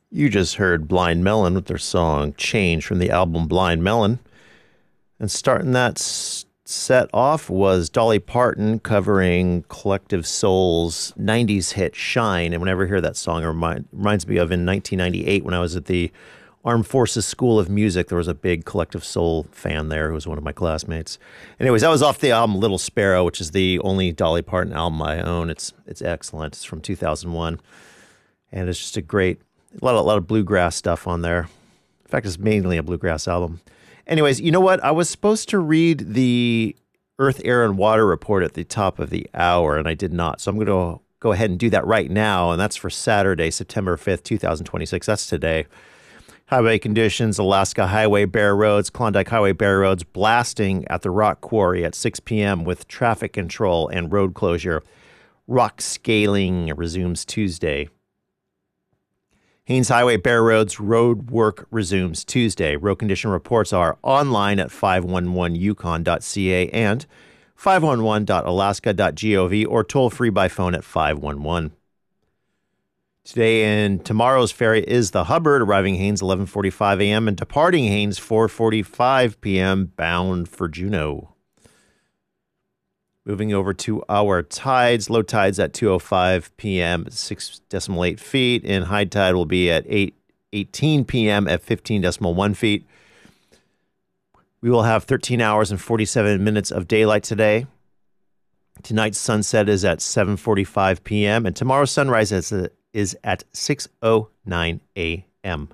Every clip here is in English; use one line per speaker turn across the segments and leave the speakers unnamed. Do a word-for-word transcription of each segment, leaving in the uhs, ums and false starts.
You just heard Blind Melon with their song Change from the album Blind Melon. And starting that s- set off was Dolly Parton covering Collective Soul's nineties hit Shine. And whenever I hear that song, it remind, reminds me of in nineteen ninety-eight when I was at the Armed Forces School of Music. There was a big Collective Soul fan there who was one of my classmates. Anyways, that was off the album Little Sparrow, which is the only Dolly Parton album I own. It's it's excellent. It's from two thousand one. And it's just a great, a lot, of, a lot of bluegrass stuff on there. In fact, it's mainly a bluegrass album. Anyways, you know what? I was supposed to read the Earth, Air, and Water report at the top of the hour, and I did not. So I'm going to go ahead and do that right now, and that's for Saturday, September fifth, twenty twenty-six. That's today. Highway conditions, Alaska Highway, Bear Roads, Klondike Highway, Bear Roads, blasting at the rock quarry at six p.m. with traffic control and road closure. Rock scaling resumes Tuesday. Haynes Highway, Bear Roads, road work resumes Tuesday. Road condition reports are online at five one one yukon dot c a and five one one dot alaska dot gov or toll free by phone at five one one. Today and tomorrow's ferry is the Hubbard, arriving Haynes eleven forty-five a.m. and departing Haynes four forty-five p.m. bound for Juneau. Moving over to our tides, low tides at two oh five p.m. at six decimal eight feet, and high tide will be at eight eighteen p.m. at fifteen decimal one feet. We will have thirteen hours and forty-seven minutes of daylight today. Tonight's sunset is at seven forty-five p.m. and tomorrow's sunrise is, is at six oh nine a.m.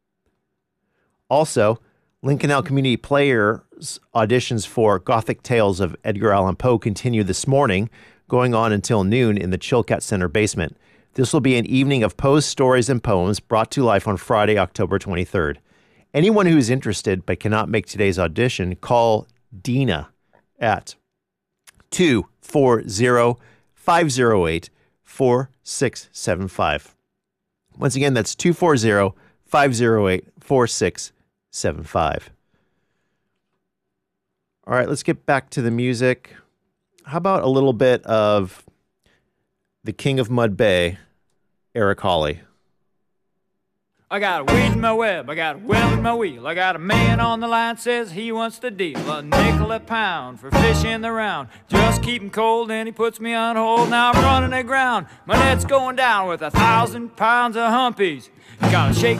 Also, Lincoln L Community Players auditions for Gothic Tales of Edgar Allan Poe continue this morning, going on until noon in the Chilkat Center basement. This will be an evening of Poe's stories and poems brought to life on Friday, October twenty-third. Anyone who is interested but cannot make today's audition, call Dina at two four zero, five zero eight, four six seven five. Once again, that's two four zero, five zero eight, four six seven five. All right, let's get back to the music. How about a little bit of the King of Mud Bay, Eric Hawley?
I got a weed in my web, I got a wheel in my wheel, I got a man on the line says he wants to deal a nickel a pound for fish in the round. Just keep him cold and he puts me on hold. Now I'm running aground, my net's going down with a thousand pounds of humpies. Gotta shake